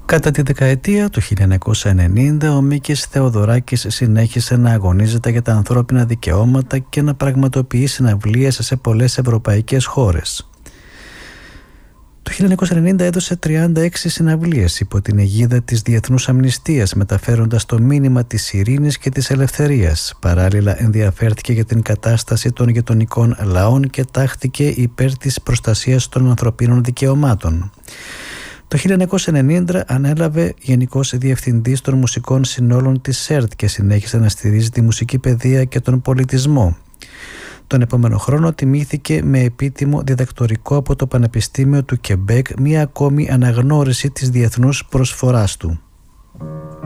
Κατά τη δεκαετία του 1990 ο Μίκης Θεοδωράκης συνέχισε να αγωνίζεται για τα ανθρώπινα δικαιώματα και να πραγματοποιεί συναυλίες σε πολλές ευρωπαϊκές χώρες. Το 1990 έδωσε 36 συναυλίες υπό την αιγίδα της Διεθνούς Αμνηστίας, μεταφέροντας το μήνυμα της ειρήνης και της ελευθερίας. Παράλληλα ενδιαφέρθηκε για την κατάσταση των γειτονικών λαών και τάχθηκε υπέρ της προστασίας των ανθρωπίνων δικαιωμάτων. Το 1990 ανέλαβε Γενικός Διευθυντής των Μουσικών Συνόλων της ΣΕΡΤ και συνέχισε να στηρίζει τη μουσική παιδεία και τον πολιτισμό. Τον επόμενο χρόνο τιμήθηκε με επίτιμο διδακτορικό από το Πανεπιστήμιο του Κεμπέκ, μία ακόμη αναγνώριση της διεθνούς προσφοράς του.